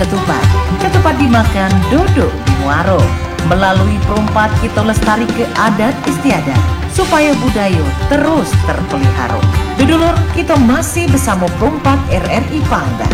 ketupat. Ketupat dimakan duduk di muaro. Melalui perompat kita lestari ke adat istiadat supaya budaya terus terpelihara. Dudulur, kita masih bersama perompat RRI Pangdam.